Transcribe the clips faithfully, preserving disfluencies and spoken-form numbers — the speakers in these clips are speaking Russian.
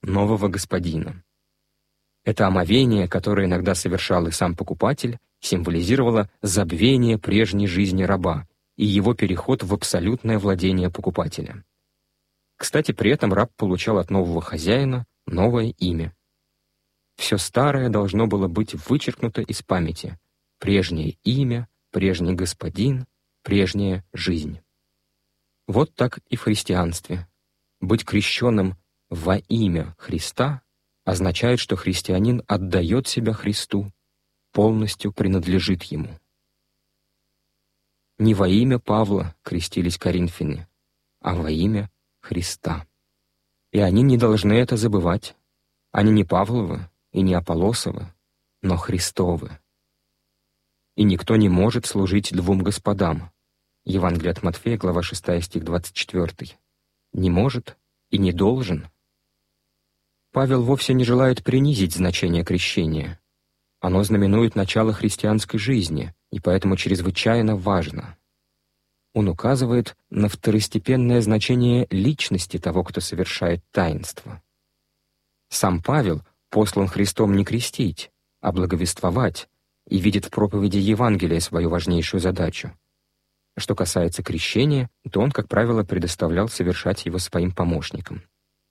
нового господина. Это омовение, которое иногда совершал и сам покупатель, символизировало забвение прежней жизни раба и его переход в абсолютное владение покупателя. Кстати, при этом раб получал от нового хозяина новое имя. Все старое должно было быть вычеркнуто из памяти. Прежнее имя, прежний господин, прежняя жизнь. Вот так и в христианстве. Быть крещенным во имя Христа означает, что христианин отдает себя Христу, полностью принадлежит Ему. Не во имя Павла крестились коринфяне, а во имя Христа. И они не должны это забывать. Они не Павловы и не Аполлосовы, но Христовы. И никто не может служить двум господам. Евангелие от Матфея, глава шестая, стих двадцать четвёртый. Не может и не должен. Павел вовсе не желает принизить значение крещения. Оно знаменует начало христианской жизни, и поэтому чрезвычайно важно. Он указывает на второстепенное значение личности того, кто совершает таинство. Сам Павел послан Христом не крестить, а благовествовать, и видит в проповеди Евангелия свою важнейшую задачу. Что касается крещения, то он, как правило, предоставлял совершать его своим помощникам.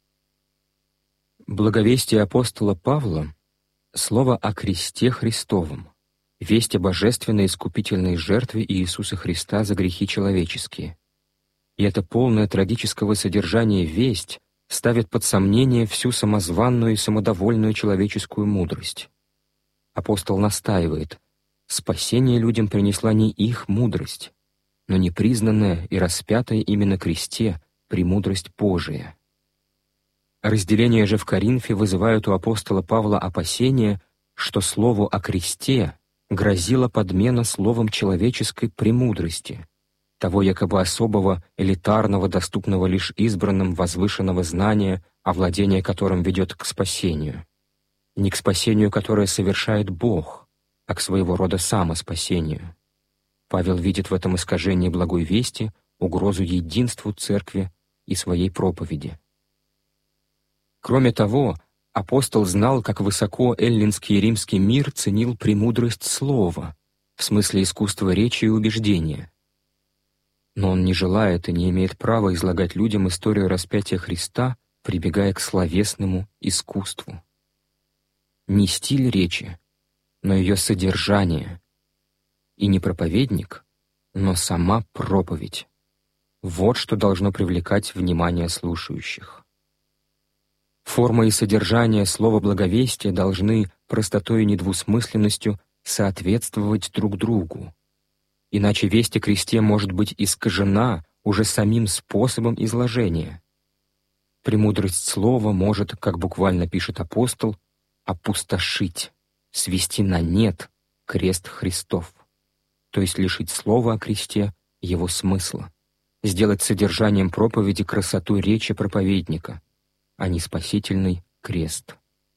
Благовестие апостола Павла — слово о кресте Христовом, весть о божественной искупительной жертве Иисуса Христа за грехи человеческие. И эта полная трагического содержания весть ставит под сомнение всю самозванную и самодовольную человеческую мудрость. Апостол настаивает: спасение людям принесла не их мудрость, но непризнанная и распятая именно на кресте премудрость Божия. Разделения же в Коринфе вызывают у апостола Павла опасения, что слову о кресте грозила подмена словом человеческой премудрости, того якобы особого, элитарного, доступного лишь избранным возвышенного знания, овладение которым ведет к спасению. Не к спасению, которое совершает Бог, а к своего рода самоспасению. Павел видит в этом искажении благой вести угрозу единству Церкви и своей проповеди. Кроме того, апостол знал, как высоко эллинский и римский мир ценил премудрость слова, в смысле искусства речи и убеждения. Но он не желает и не имеет права излагать людям историю распятия Христа, прибегая к словесному искусству. Не стиль речи, но ее содержание. И не проповедник, но сама проповедь. Вот что должно привлекать внимание слушающих. Форма и содержание слова благовестия должны простотой и недвусмысленностью соответствовать друг другу. Иначе весть о кресте может быть искажена уже самим способом изложения. Премудрость слова может, как буквально пишет апостол, опустошить, свести на нет крест Христов, то есть лишить слова о кресте его смысла, сделать содержанием проповеди красоту речи проповедника, а не спасительный крест.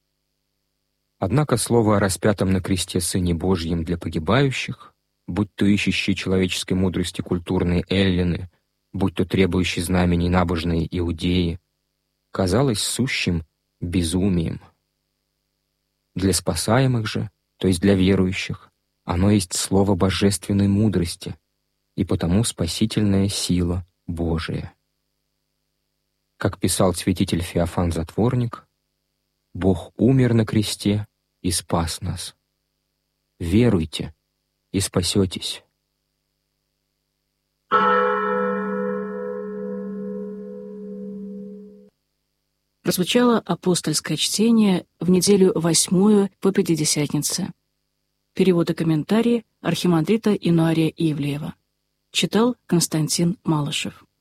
Однако слово о распятом на кресте Сыне Божьем для погибающих, будь то ищущие человеческой мудрости культурные эллины, будь то требующие знамений набожные иудеи, казалось сущим безумием. Для спасаемых же, то есть для верующих, оно есть слово божественной мудрости и потому спасительная сила Божия. Как писал святитель Феофан Затворник, «Бог умер на кресте и спас нас. Веруйте и спасетесь». Прозвучало апостольское чтение в неделю восьмую по Пятидесятнице. Перевод и комментарии архимандрита Инуария Ивлеева. Читал Константин Малышев.